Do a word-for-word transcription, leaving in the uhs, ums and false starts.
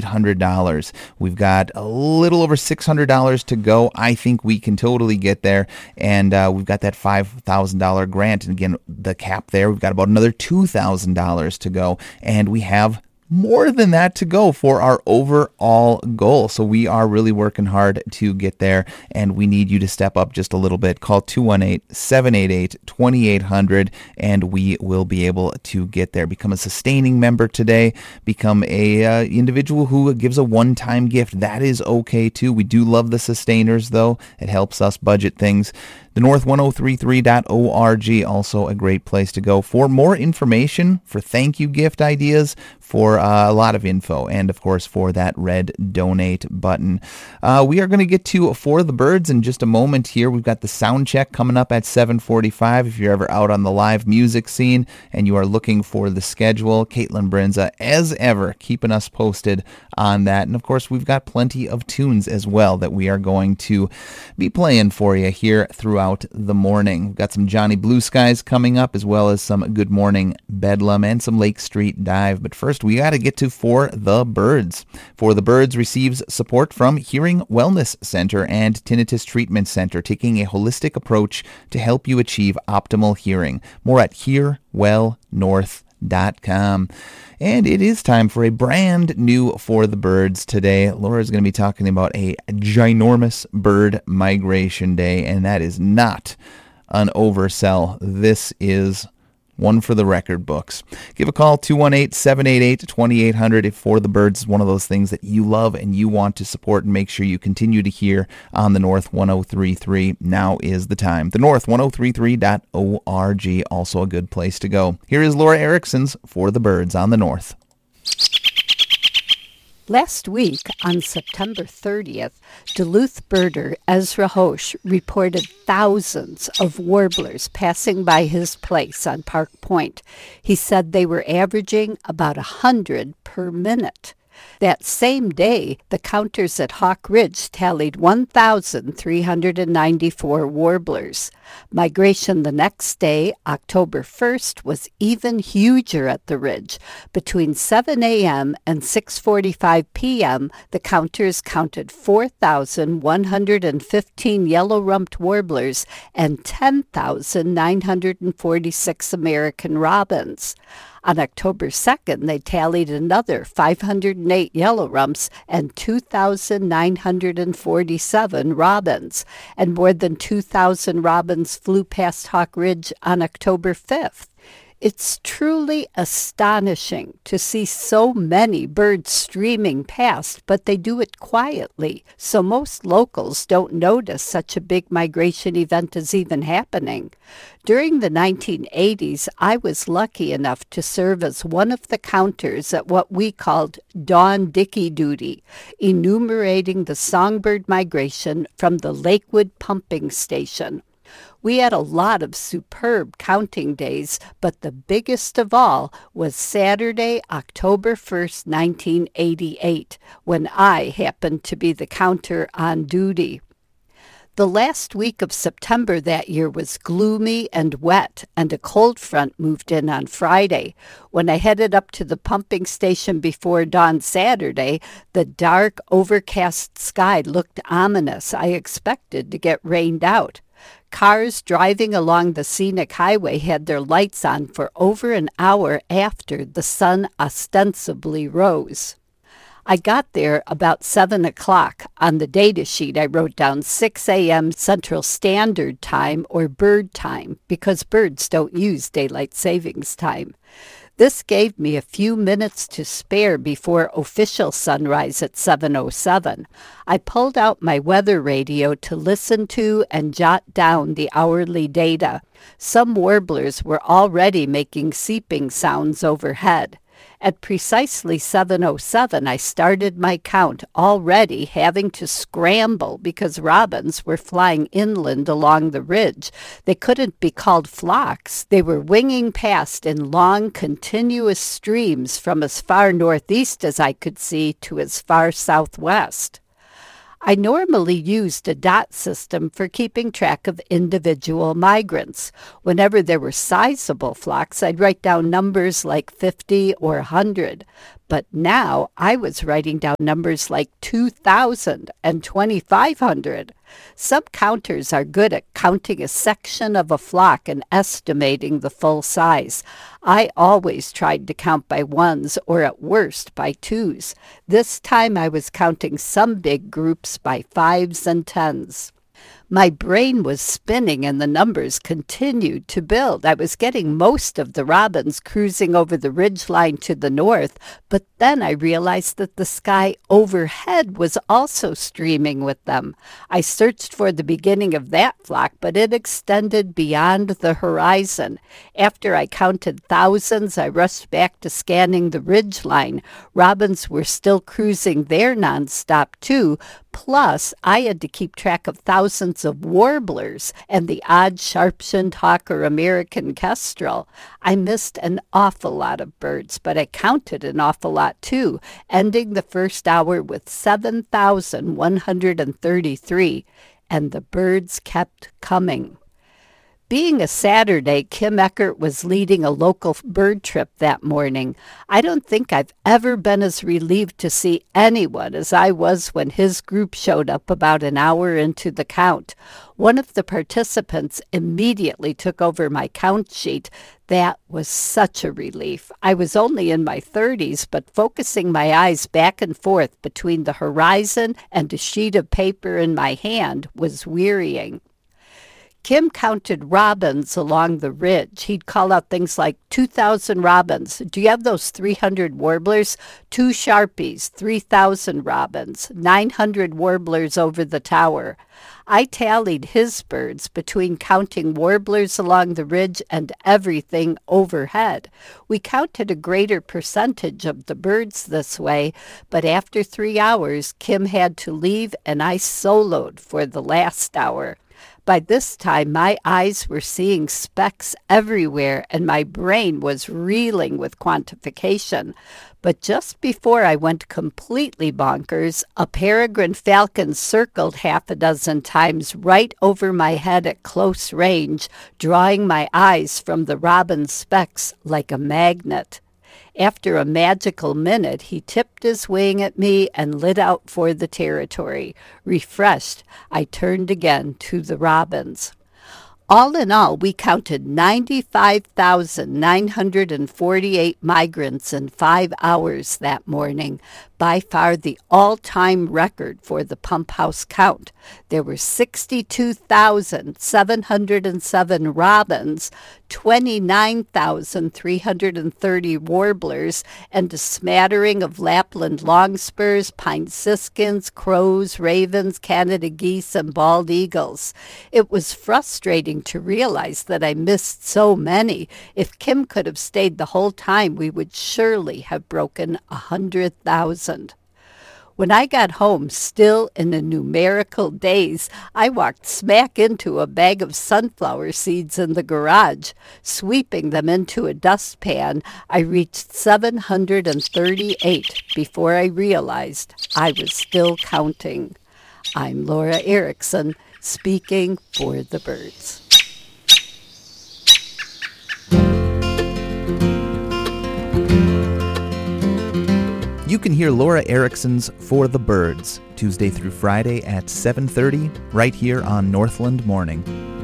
hundred dollars. We've got a little over six hundred dollars to go. I think we can totally get there. And uh, we've got that five thousand dollars grant. And again, the cap there, we've got about another two thousand dollars to go. And we have more than that to go for our overall goal. So we are really working hard to get there, and we need you to step up just a little bit. Call two one eight, seven eight eight, two eight zero zero, and we will be able to get there. Become a sustaining member today. Become a uh, individual who gives a one-time gift. That is okay too. We do love the sustainers, though. It helps us budget things. The north ten thirty-three dot org, also a great place to go for more information, for thank you gift ideas, for uh, a lot of info, and of course for that red donate button. Uh, we are going to get to For the Birds in just a moment here. We've got the sound check coming up at seven forty-five. If you're ever out on the live music scene and you are looking for the schedule, Caitlin Brinza, as ever, keeping us posted on that. And of course, we've got plenty of tunes as well that we are going to be playing for you here throughout the morning. We've got some Johnny Blue Skies coming up, as well as some Good Morning Bedlam and some Lake Street Dive. But first, we got to get to For the Birds. For the Birds receives support from Hearing Wellness Center and Tinnitus Treatment Center, taking a holistic approach to help you achieve optimal hearing. More at hear well north dot com. And it is time for a brand new For the Birds today. Laura's going to be talking about a ginormous bird migration day, and that is not an oversell. This is one for the record books. Give a call, two one eight, seven eight eight, two eight zero zero if For the Birds is one of those things that you love and you want to support and make sure you continue to hear on the North ten thirty-three. Now is the time. The North ten thirty-three dot org, also a good place to go. Here is Laura Erickson's For the Birds on the North. Last week, on September thirtieth, Duluth birder Ezra Hosch reported thousands of warblers passing by his place on Park Point. He said they were averaging about one hundred per minute. That same day, the counters at Hawk Ridge tallied one thousand three hundred ninety-four warblers. Migration the next day, October first, was even huger at the ridge. Between seven a.m. and six forty-five p.m., the counters counted four thousand one hundred fifteen yellow-rumped warblers and ten thousand nine hundred forty-six American robins. On October second, they tallied another five hundred eight yellow rumps and two thousand nine hundred forty-seven robins, and more than two thousand robins flew past Hawk Ridge on October fifth. It's truly astonishing to see so many birds streaming past, but they do it quietly, so most locals don't notice such a big migration event is even happening. During the nineteen eighties, I was lucky enough to serve as one of the counters at what we called Dawn Dickey duty, enumerating the songbird migration from the Lakewood pumping station. We had a lot of superb counting days, but the biggest of all was Saturday, October first, nineteen eighty-eight, when I happened to be the counter on duty. The last week of September that year was gloomy and wet, and a cold front moved in on Friday. When I headed up to the pumping station before dawn Saturday, the dark, overcast sky looked ominous. I expected to get rained out. Cars driving along the scenic highway had their lights on for over an hour after the sun ostensibly rose. I got there about seven o'clock. On the data sheet, I wrote down six a.m. Central Standard Time, or bird time, because birds don't use daylight savings time. This gave me a few minutes to spare before official sunrise at seven oh seven. I pulled out my weather radio to listen to and jot down the hourly data. Some warblers were already making seeping sounds overhead. At precisely seven oh seven, I started my count, already having to scramble because robins were flying inland along the ridge. They couldn't be called flocks. They were winging past in long, continuous streams from as far northeast as I could see to as far southwest. I normally used a dot system for keeping track of individual migrants. Whenever there were sizable flocks, I'd write down numbers like fifty or one hundred. But now I was writing down numbers like two thousand and twenty-five hundred. Some counters are good at counting a section of a flock and estimating the full size. I always tried to count by ones or at worst by twos. This time I was counting some big groups by fives and tens. My brain was spinning and the numbers continued to build. I was getting most of the robins cruising over the ridgeline to the north, but then I realized that the sky overhead was also streaming with them. I searched for the beginning of that flock, but it extended beyond the horizon. After I counted thousands, I rushed back to scanning the ridgeline. Robins were still cruising there nonstop too. Plus, I had to keep track of thousands of warblers and the odd sharp-shinned hawk or American kestrel. I missed an awful lot of birds, but I counted an awful lot too, ending the first hour with seven thousand one hundred thirty-three, and the birds kept coming. Being a Saturday, Kim Eckert was leading a local bird trip that morning. I don't think I've ever been as relieved to see anyone as I was when his group showed up about an hour into the count. One of the participants immediately took over my count sheet. That was such a relief. I was only in my thirties, but focusing my eyes back and forth between the horizon and a sheet of paper in my hand was wearying. Kim counted robins along the ridge. He'd call out things like two thousand robins. Do you have those three hundred warblers? Two sharpies, three thousand robins, nine hundred warblers over the tower. I tallied his birds between counting warblers along the ridge and everything overhead. We counted a greater percentage of the birds this way, but after three hours, Kim had to leave and I soloed for the last hour. By this time, my eyes were seeing specks everywhere, and my brain was reeling with quantification. But just before I went completely bonkers, a peregrine falcon circled half a dozen times right over my head at close range, drawing my eyes from the robin specks like a magnet. After a magical minute, he tipped his wing at me and lit out for the territory. Refreshed, I turned again to the robins. All in all, we counted ninety-five thousand nine hundred forty-eight migrants in five hours that morning, by far the all-time record for the pump house count. There were sixty-two thousand seven hundred seven robins, twenty-nine thousand three hundred thirty warblers, and a smattering of Lapland longspurs, pine siskins, crows, ravens, Canada geese, and bald eagles. It was frustrating to realize that I missed so many. If Kim could have stayed the whole time, we would surely have broken a hundred thousand. When I got home, still in a numerical daze, I walked smack into a bag of sunflower seeds in the garage. Sweeping them into a dustpan, I reached seven hundred thirty-eight before I realized I was still counting. I'm Laura Erickson, speaking for the birds. You can hear Laura Erickson's For the Birds, Tuesday through Friday at seven thirty, right here on Northland Morning.